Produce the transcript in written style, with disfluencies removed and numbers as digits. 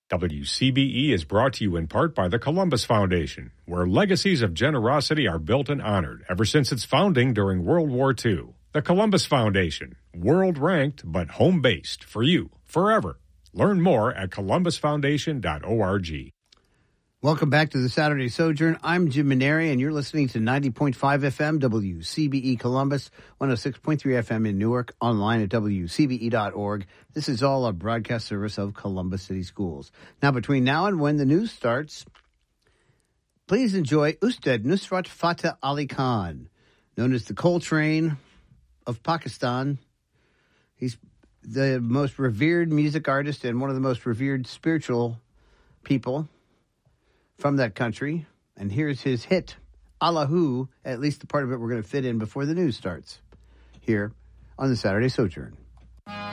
WCBE is brought to you in part by the Columbus Foundation, where legacies of generosity are built and honored ever since its founding during World War II. The Columbus Foundation, world-ranked but home-based for you, forever. Learn more at columbusfoundation.org. Welcome back to the Saturday Sojourn. I'm Jim Maneri, and you're listening to 90.5 FM, WCBE Columbus, 106.3 FM in Newark, online at WCBE.org. This is all a broadcast service of Columbus City Schools. Now, between now and when the news starts, please enjoy Ustad Nusrat Fateh Ali Khan, known as the Coltrane of Pakistan. He's the most revered music artist and one of the most revered spiritual people from that country. And here's his hit, Allahu, at least the part of it we're going to fit in before the news starts, here on the Saturday Sojourn.